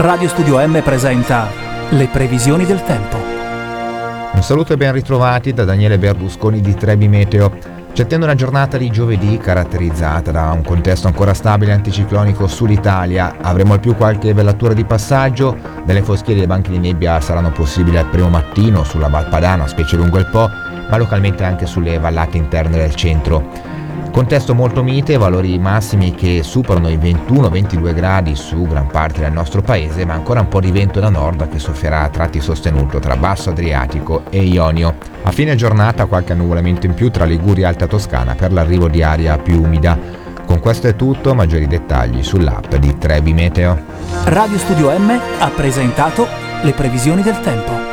Radio Studio M presenta le previsioni del tempo. Un saluto e ben ritrovati da Daniele Berlusconi di Trebi Meteo. Ci attende una giornata di giovedì caratterizzata da un contesto ancora stabile anticiclonico sull'Italia. Avremo al più qualche velatura di passaggio, delle foschie e dei banchi di nebbia saranno possibili al primo mattino sulla Val Padana, specie lungo il Po, ma localmente anche sulle vallate interne del centro. Contesto molto mite, valori massimi che superano i 21-22 gradi su gran parte del nostro paese, ma ancora un po' di vento da nord che soffierà a tratti sostenuto tra Basso Adriatico e Ionio. A fine giornata qualche annuvolamento in più tra Liguria e Alta Toscana per l'arrivo di aria più umida. Con questo è tutto, maggiori dettagli sull'app di Trebi Meteo. Radio Studio M ha presentato le previsioni del tempo.